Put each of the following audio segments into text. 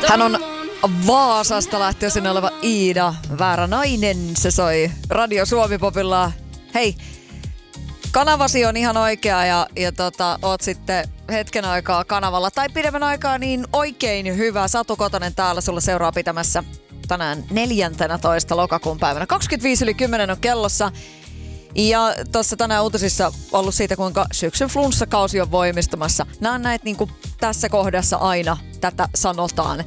Hän on Vaasasta lähtöisin oleva Iida Väärä-nainen. Se soi Radio Suomi-popilla. Hei, kanavasi on ihan oikea ja oot sitten hetken aikaa kanavalla tai pidemmän aikaa niin oikein hyvä. Satu Kotonen täällä sulla seuraa pitämässä tänään 14. lokakuun päivänä. 25:10 on kellossa. Ja tuossa tänään uutisissa ollut siitä, kuinka syksyn flunssakausi on voimistumassa. Nämä on näitä niin kuin tässä kohdassa aina tätä sanotaan.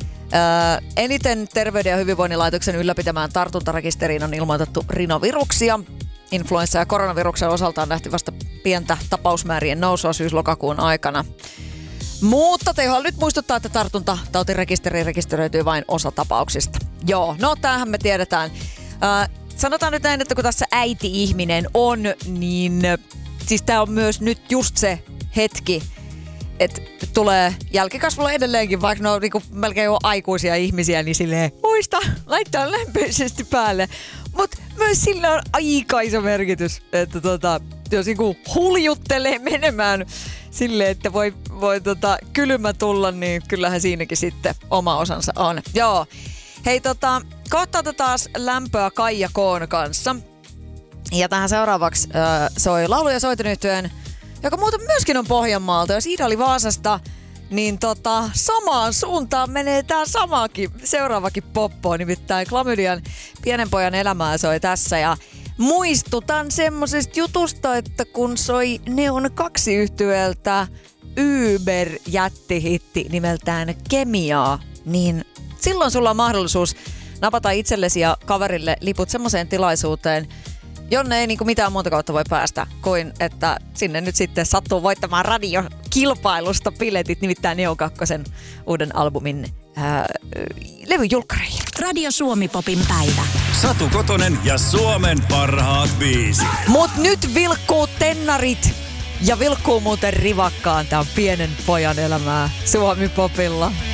Eniten Terveyden ja hyvinvoinnin laitoksen ylläpitämään tartuntarekisteriin on ilmoitettu rinoviruksia. Influenssa- ja koronaviruksen osalta on nähty vasta pientä tapausmäärien nousua syys-lokakuun aikana. Mutta THL nyt muistuttaa, että tartuntatautirekisteriin rekisteröityy vain osa tapauksista. Joo, no tämähän me tiedetään. Sanotaan nyt näin, että kun tässä äiti-ihminen on, niin siis tää on myös nyt just se hetki, että tulee jälkikasvulla edelleenkin, vaikka ne on niinku melkein jo aikuisia ihmisiä, niin silleen muista laittaa lämpöisesti päälle. Mutta myös sillä on aika iso merkitys, että jos niinku huljuttelee menemään silleen, että voi kylmä tulla, niin kyllähän siinäkin sitten oma osansa on. Joo. Hei kohta otetaan taas lämpöä Kaija Koon kanssa. Ja tähän seuraavaksi soi laulu- ja soitinyyhtyeen, joka muuten myöskin on Pohjanmaalta. Jos Iida oli Vaasasta, niin samaan suuntaan menee tää seuraavakin poppo. Nimittäin Klamydian Pienen pojan elämää soi tässä. Ja muistutan semmosesta jutusta, että kun soi Neon 2 -yhtyeeltä Uber-jättihitti nimeltään Kemiaa, niin silloin sulla on mahdollisuus napata itsellesi ja kaverille liput semmoiseen tilaisuuteen, jonne ei niinku mitään muuta kautta voi päästä, kuin että sinne nyt sitten sattuu voittamaan radiokilpailusta biletit, nimittäin Neo 2 uuden albumin levyjulkkareihin. Radio Suomi-popin päivä. Satu Kotonen ja Suomen parhaat biisit. Mut nyt vilkkuu tennarit ja vilkkuu muuten rivakkaan. Tää on Pienen pojan elämää Suomi-popilla.